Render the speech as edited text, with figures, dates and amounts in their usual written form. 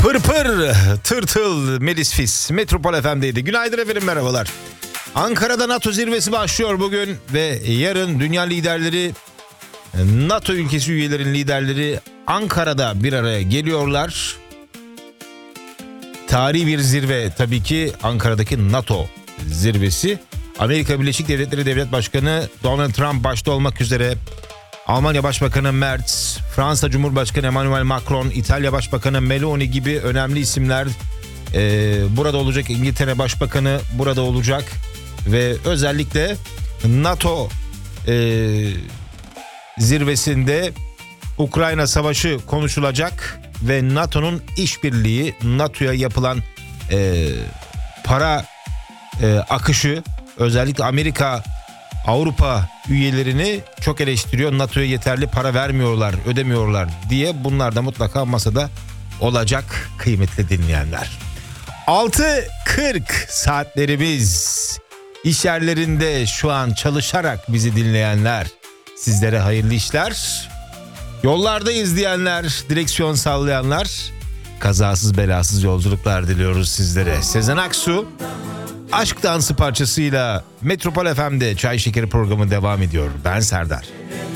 Pırpır, tırtıl, Melis Fis, Metropol FM'deydi. Günaydın efendim, merhabalar. Ankara'da NATO zirvesi başlıyor bugün ve yarın dünya liderleri, NATO ülkesi üyelerin liderleri Ankara'da bir araya geliyorlar. Tarihi bir zirve tabii ki, Ankara'daki NATO zirvesi. Amerika Birleşik Devletleri Devlet Başkanı Donald Trump başta olmak üzere Almanya Başbakanı Merz, Fransa Cumhurbaşkanı Emmanuel Macron, İtalya Başbakanı Meloni gibi önemli isimler burada olacak. İngiltere Başbakanı burada olacak ve özellikle NATO zirvesinde Ukrayna Savaşı konuşulacak ve NATO'nun işbirliği, NATO'ya yapılan para akışı, özellikle Amerika Avrupa üyelerini çok eleştiriyor. NATO'ya yeterli para vermiyorlar, ödemiyorlar diye. Bunlar da mutlaka masada olacak kıymetli dinleyenler. 6:40 saatlerimiz. İş yerlerinde şu an çalışarak bizi dinleyenler, sizlere hayırlı işler. Yollardayız diyenler, direksiyon sallayanlar, kazasız belasız yolculuklar diliyoruz sizlere. Sezen Aksu Aşk Dansı parçasıyla Metropol FM'de Çay Şekeri programı devam ediyor. Ben Serdar.